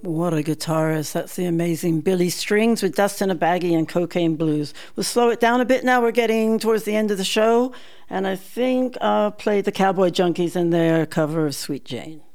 What a guitarist. That's the amazing Billy Strings with Dust in a Baggie and Cocaine Blues. We'll slow it down a bit now. We're getting towards the end of the show. And I think I'll play the Cowboy Junkies and their cover of Sweet Jane.